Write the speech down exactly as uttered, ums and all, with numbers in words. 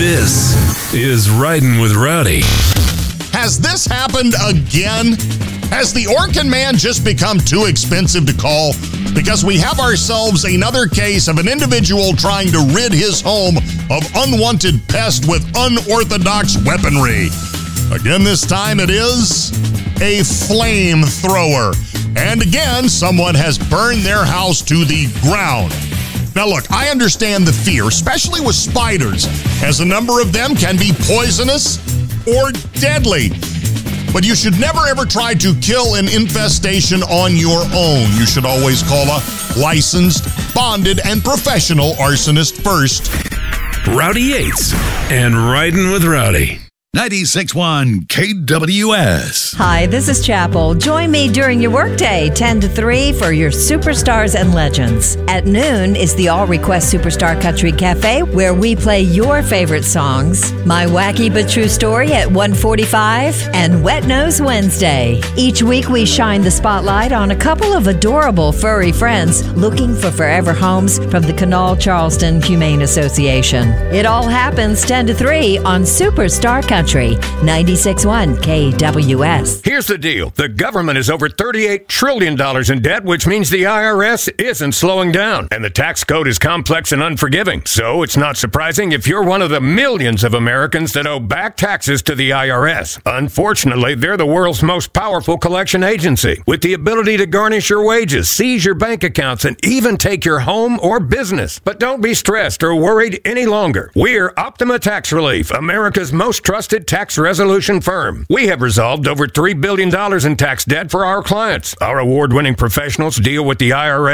This is Riding with Rowdy. Has this happened again? Has the Orkin man just become too expensive to call? Because we have ourselves another case of an individual trying to rid his home of unwanted pests with unorthodox weaponry. Again, this time it is a flamethrower. And again, someone has burned their house to the ground. Now look, I understand the fear, especially with spiders, as a number of them can be poisonous or deadly. But you should never ever try to kill an infestation on your own. You should always call a licensed, bonded, and professional arsonist first. Rowdy Yates and Riding with Rowdy. ninety-six point one K W S. Hi, this is Chapel. Join me during your workday, ten to three, for your Superstars and Legends. At noon is the All Request Superstar Country Cafe, where we play your favorite songs. My Wacky But True Story at one forty-five, and Wet Nose Wednesday. Each week we shine the spotlight on a couple of adorable furry friends looking for forever homes from the Canal Charleston Humane Association. It all happens ten to three on Superstar Country. ninety-six point one K W S. Here's the deal. The government is over thirty-eight trillion dollars in debt, which means the I R S isn't slowing down. And the tax code is complex and unforgiving. So it's not surprising if you're one of the millions of Americans that owe back taxes to the I R S. Unfortunately, they're the world's most powerful collection agency, with the ability to garnish your wages, seize your bank accounts, and even take your home or business. But don't be stressed or worried any longer. We're Optima Tax Relief, America's most trusted tax resolution firm. We have resolved over three billion dollars in tax debt for our clients. Our award-winning professionals deal with the I R S